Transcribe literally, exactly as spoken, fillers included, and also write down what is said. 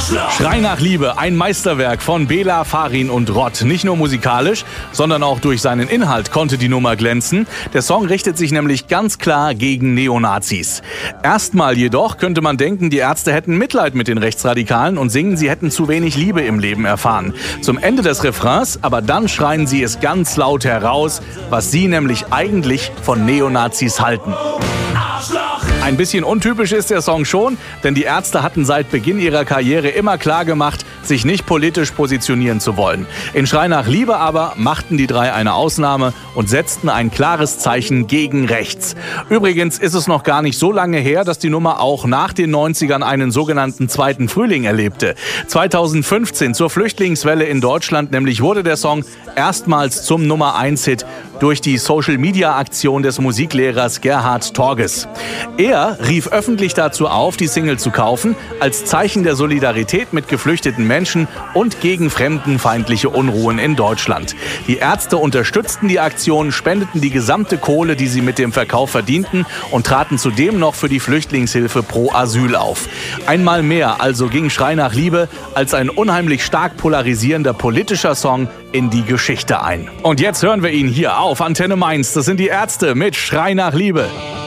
Schrei nach Liebe, ein Meisterwerk von Bela, Farin und Rott. Nicht nur musikalisch, sondern auch durch seinen Inhalt konnte die Nummer glänzen. Der Song richtet sich nämlich ganz klar gegen Neonazis. Erstmal jedoch könnte man denken, die Ärzte hätten Mitleid mit den Rechtsradikalen und singen, sie hätten zu wenig Liebe im Leben erfahren. Zum Ende des Refrains, aber dann schreien sie es ganz laut heraus, was sie nämlich eigentlich von Neonazis halten. Ein bisschen untypisch ist der Song schon, denn die Ärzte hatten seit Beginn ihrer Karriere immer klar gemacht, sich nicht politisch positionieren zu wollen. In Schrei nach Liebe aber machten die drei eine Ausnahme und setzten ein klares Zeichen gegen rechts. Übrigens ist es noch gar nicht so lange her, dass die Nummer auch nach den neunzigern einen sogenannten zweiten Frühling erlebte. zweitausendfünfzehn zur Flüchtlingswelle in Deutschland nämlich wurde der Song erstmals zum Nummer eins Hit durch die Social-Media-Aktion des Musiklehrers Gerhard Torges. Er rief öffentlich dazu auf, die Single zu kaufen, als Zeichen der Solidarität mit geflüchteten Menschen und gegen fremdenfeindliche Unruhen in Deutschland. Die Ärzte unterstützten die Aktion, spendeten die gesamte Kohle, die sie mit dem Verkauf verdienten, und traten zudem noch für die Flüchtlingshilfe pro Asyl auf. Einmal mehr also ging Schrei nach Liebe als ein unheimlich stark polarisierender politischer Song in die Geschichte ein. Und jetzt hören wir ihn hier auf Antenne Mainz. Das sind die Ärzte mit Schrei nach Liebe.